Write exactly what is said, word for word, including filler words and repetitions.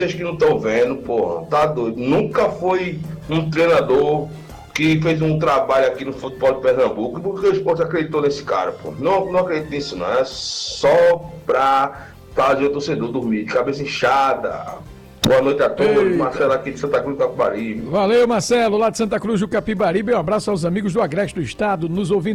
vocês que não estão vendo, porra, tá doido. Nunca foi um treinador que fez um trabalho aqui no futebol de Pernambuco, porque o esporte acreditou nesse cara, pô. Não, não acredito nisso, não. É só pra fazer o torcedor dormir, de cabeça inchada. Boa noite a todos. Eita. Marcelo aqui de Santa Cruz do Capibaribe. Valeu, Marcelo, lá de Santa Cruz do Capibaribe. Um abraço aos amigos do Agreste do Estado, nos ouvindo.